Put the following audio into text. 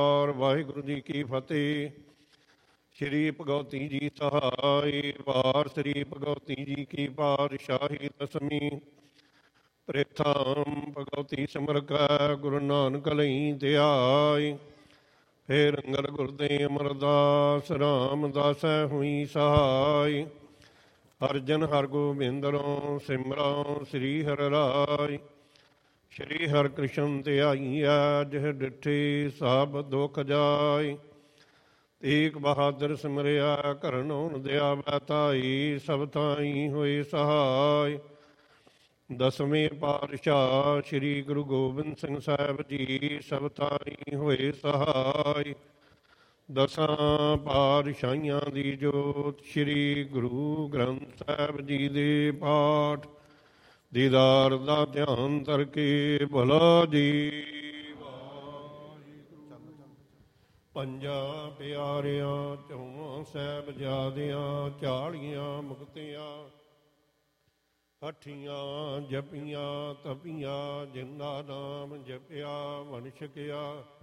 ਵਾਹਿਗੁਰੂ ਜੀ ਕੀ ਫਤਿਹ। ਸ਼੍ਰੀ ਭਗਵਤੀ ਜੀ ਸਹਾਈ ਵਾਰ ਸ੍ਰੀ ਭਗਵਤੀ ਜੀ ਕੀ ਪਾਤਸ਼ਾਹੀ ਦਸਵੀਂ। ਪ੍ਰੇਥਾਮ ਭਗਵਤੀ ਸਿਮਰ ਕੈ ਗੁਰੂ ਨਾਨਕ ਲਈ ਧਿਆਈ। ਫੇਰ ਅੰਗਦ ਗੁਰਦੇ ਅਮਰਦਾਸ ਰਾਮਦਾਸੈ ਹੋਈ ਸਹਾਈ। ਹਰਿ ਜਨ ਹਰਿ ਗੋਬਿੰਦਰੋਂ ਸਿਮਰੋ ਸ੍ਰੀ ਹਰਿ ਰਾਇ। ਸ਼੍ਰੀ ਹਰਿ ਕ੍ਰਿਸ਼ਨ ਧਿਆਈਐ ਜਿਹ ਡਿਠੀ ਸਭ ਦੁਖ ਜਾਇ। ਤੇਗ ਬਹਾਦਰ ਸਿਮਰਿਆ ਕਰਨੋਂ ਦਿਆ ਬਤਾਈ। ਸਭ ਥਾਈ ਹੋਏ ਸਹਾਈ। ਦਸਵੇਂ ਪਾਤਸ਼ਾਹ ਸ਼੍ਰੀ ਗੁਰੂ ਗੋਬਿੰਦ ਸਿੰਘ ਸਾਹਿਬ ਜੀ ਸਭ ਥਾਈ ਹੋਏ ਸਹਾਈ। ਦਸਾਂ ਪਾਤਸ਼ਾਹੀਆਂ ਦੀ ਜੋਤ ਸ਼੍ਰੀ ਗੁਰੂ ਗ੍ਰੰਥ ਸਾਹਿਬ ਜੀ ਦੇ ਪਾਠ ਦੀਦਾਰ ਦਾ ਧਿਆਨ ਕਰਕੇ ਭਲਾ ਜੀ। ਪੰਜਾਂ ਪਿਆਰਿਆਂ ਚੌਵਾਂ ਸਾਹਿਬਜ਼ਾਦਿਆਂ 40 ਮੁਕਤਿਆਂ ਹੱਠੀਆਂ ਜਪੀਆਂ ਤਪੀਆਂ ਜਿਨ੍ਹਾਂ ਨਾਮ ਜਪਿਆ ਵੰਡ ਛਕਿਆ।